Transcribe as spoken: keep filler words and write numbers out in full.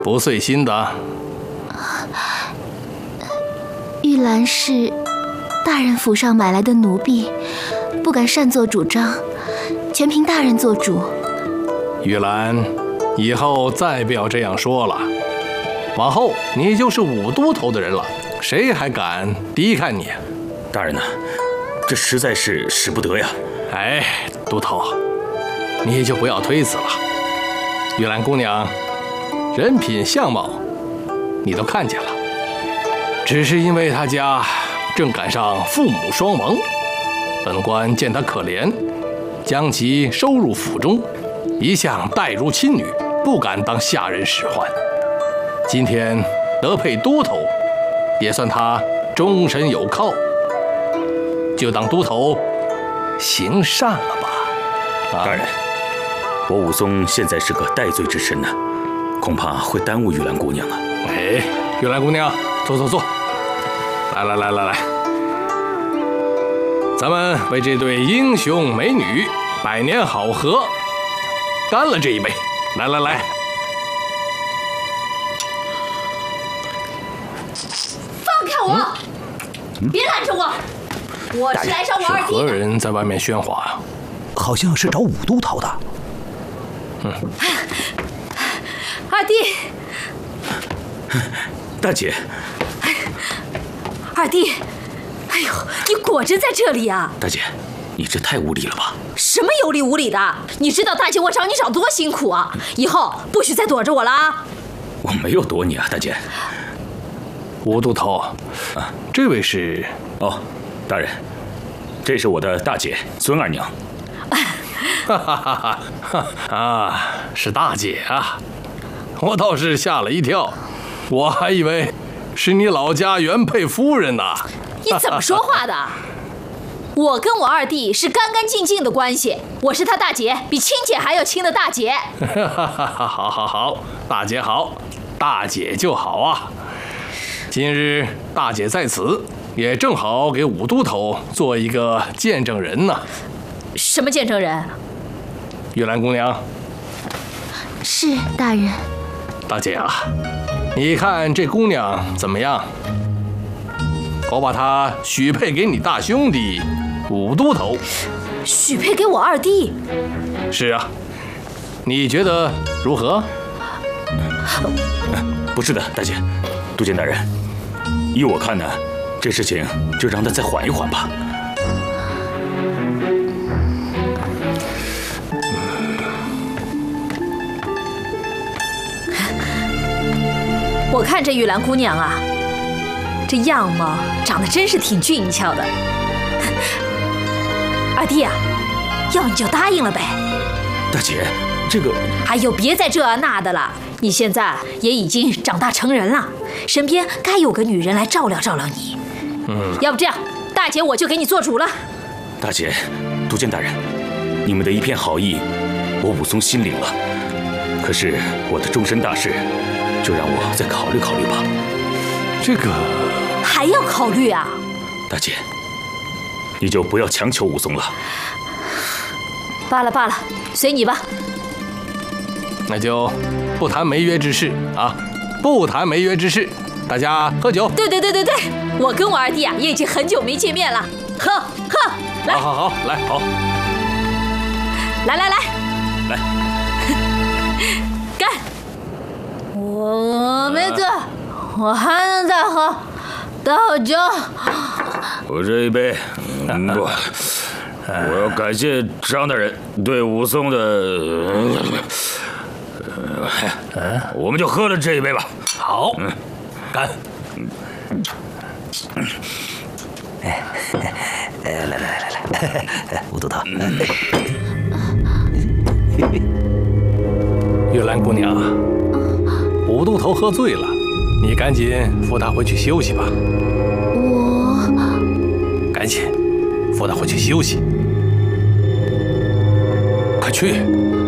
不遂心的。 玉兰是大人府上买来的奴婢，不敢擅作主张，全凭大人做主。 玉兰，以后再不要这样说了。往后你就是武都头的人了，谁还敢低看你？ 大人呐，这实在是使不得呀。 哎，都头，你就不要推辞了。玉兰姑娘，人品相貌你都看见了，只是因为她家正赶上父母双亡，本官见她可怜，将其收入府中，一向待如亲女，不敢当下人使唤。今天得配都头，也算她终身有靠，就当都头行善了吧。 啊、大人，我武松现在是个戴罪之身呢、啊，恐怕会耽误玉兰姑娘啊。 哎，玉兰姑娘，坐坐坐，来来来来来，咱们为这对英雄美女百年好合干了这一杯！来来来， 放开我！嗯、别拦着我！我是来找我二弟。 何人在外面喧哗呀？ 好像是找武都头的。 嗯， 二弟， 大姐， 二弟，哎呦，你果真在这里啊！ 大姐，你这太无礼了吧？ 什么有理无礼的？你知道大姐我找你找多辛苦啊！以后不许再躲着我了啊！ 我没有躲你啊，大姐。 武都头，啊，这位是？ 哦，大人，这是我的大姐孙二娘。 哈哈哈哈！啊，是大姐啊！我倒是吓了一跳，我还以为是你老家原配夫人呢。 你怎么说话的？我跟我二弟是干干净净的关系，我是他大姐，比亲姐还要亲的大姐。 好好好，大姐好，大姐就好啊！今日大姐在此，也正好给武都头做一个见证人呢。 什么见证人？ 玉兰姑娘。 是大人。 大姐啊，你看这姑娘怎么样？我把她许配给你大兄弟武都头。 许配给我二弟？ 是啊，你觉得如何？ 不是的，大姐，督监大人，依我看呢，这事情就让他再缓一缓吧。 我看这玉兰姑娘啊，这样貌长得真是挺俊俏的。二弟啊，要你就答应了呗。 大姐，这个…… 哎呦，别再这那的了。你现在也已经长大成人了，身边该有个女人来照料照料你。嗯，要不这样，大姐我就给你做主了。 大姐，督监大人，你们的一片好意，我武松心领了。可是我的终身大事，就让我再考虑考虑吧。 这个还要考虑啊？ 大姐，你就不要强求武松了。 罢了罢了，随你吧。 那就不谈没约之事啊，不谈没约之事，大家喝酒。 对对对对对，我跟我二弟啊也已经很久没见面了，喝喝，来， 好好好，来好， 来来来来， 干！我没醉，我还能再喝，倒酒。 我这一杯，嗯，不，我要感谢张大人对武松的。呃，我们就喝了这一杯吧。 好，嗯，干。 哎，来来来来来，武都头。 玉兰姑娘，武都头喝醉了，你赶紧扶他回去休息吧。 我赶紧扶他回去休息，快去。